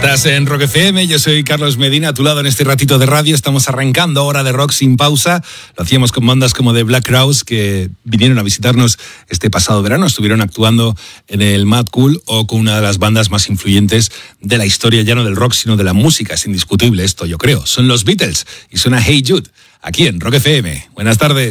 Estás en Rock FM, yo soy Carlos Medina, a tu lado en este ratito de radio. Estamos arrancando Hora de Rock sin pausa. Lo hacíamos con bandas como The Black Crowes, que vinieron a visitarnos este pasado verano. Estuvieron actuando en el Mad Cool, o con una de las bandas más influyentes de la historia, ya no del rock, sino de la música. Es indiscutible esto, yo creo. Son los Beatles y suena Hey Jude, aquí en Rock FM. Buenas tardes.